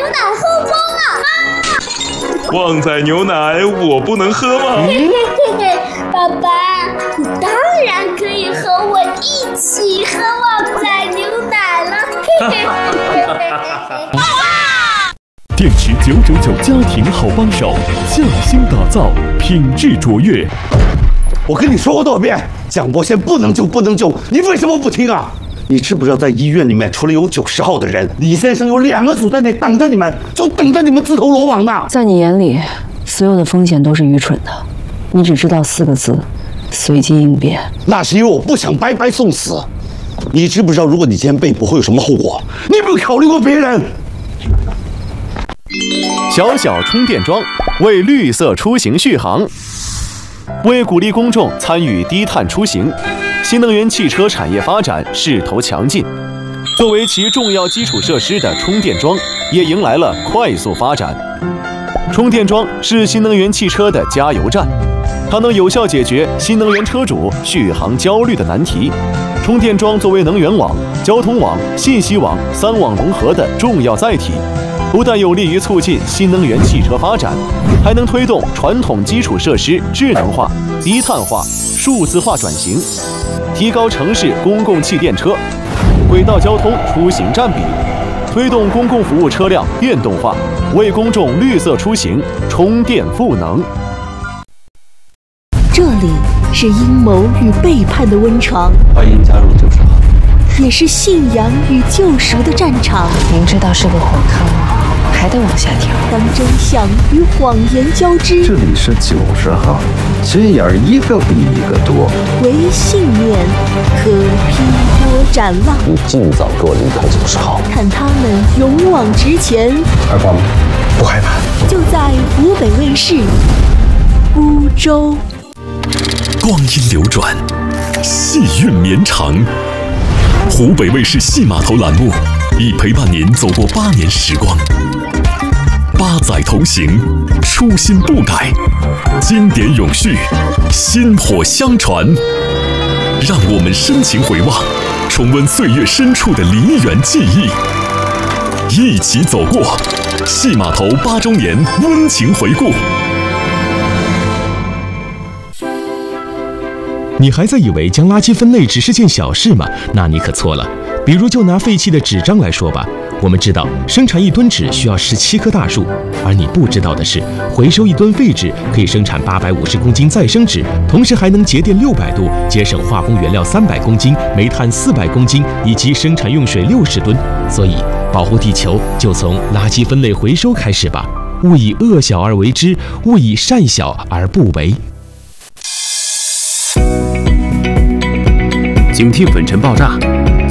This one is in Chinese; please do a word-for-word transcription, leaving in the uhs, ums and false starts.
牛奶喝光了。 旺仔牛奶我不能喝吗？ 爸爸，你当然可以和我一起喝旺仔牛奶了。 电池九九九家庭好帮手，匠心打造，品质卓越。 我跟你说过多少遍，蒋伯贤不能救，不能救，你为什么不听啊？你知不知道，在医院里面，除了有九十号的人，李先生有两个组在那等着你们，就等着你们自投罗网呢。 在你眼里，所有的风险都是愚蠢的，你只知道四个字：随机应变。 那是因为我不想白白送死。你知不知道，如果你今天被捕会有什么后果？你有没有考虑过别人？ 小小充电桩为绿色出行续航。为鼓励公众参与低碳出行，新能源汽车产业发展势头强劲。作为其重要基础设施的充电桩，也迎来了快速发展。充电桩是新能源汽车的加油站，它能有效解决新能源车主续航焦虑的难题。充电桩作为能源网、交通网、信息网三网融合的重要载体，不但有利于促进新能源汽车发展，还能推动传统基础设施智能化、低碳化、数字化转型，提高城市公共汽电车、轨道交通出行占比，推动公共服务车辆电动化，为公众绿色出行充电赋能。 这里是阴谋与背叛的温床， 欢迎加入九十号， 也是信仰与救赎的战场。 明知道是个火坑，还得往下跳。 当真相与谎言交织， 这里是九十号，心眼儿一个比一个多。 唯信念可劈波斩浪。 你尽早给我离开九十号， 看他们勇往直前。 害怕吗？不害怕。 就在湖北卫视孤舟。 光阴流转，戏韵绵长。湖北卫视戏码头栏目已陪伴您走过八年时光，八载同行，初心不改，经典永续，薪火相传。让我们深情回望，重温岁月深处的梨园记忆，一起走过戏码头八周年温情回顾。你还在以为将垃圾分类只是件小事吗？那你可错了。比如就拿废弃的纸张来说吧，我们知道生产一吨纸需要十七棵大树，而你不知道的是，回收一吨废纸可以生产八百五十公斤再生纸，同时还能节电六百度，节省化工原料三百公斤、煤炭四百公斤以及生产用水六十吨。所以，保护地球就从垃圾分类回收开始吧。勿以恶小而为之，勿以善小而不为。 警惕粉尘爆炸，